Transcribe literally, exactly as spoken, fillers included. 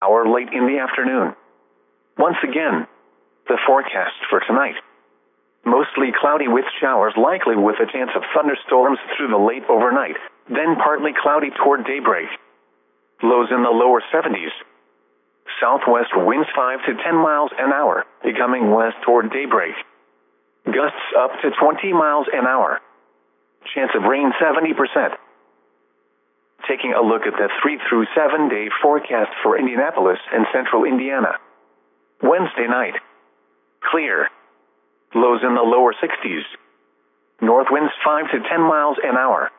hour late in the afternoon. Once again, the forecast for tonight. Mostly cloudy with showers likely with a chance of thunderstorms through the late overnight, then partly cloudy toward daybreak. Lows in the lower seventies. Southwest winds five to ten miles an hour, becoming west toward daybreak. Gusts up to twenty miles an hour. Chance of rain seventy percent. Taking a look at the three through seven day forecast for Indianapolis and central Indiana. Wednesday night. Clear. Lows in the lower sixties. North winds five to ten miles an hour.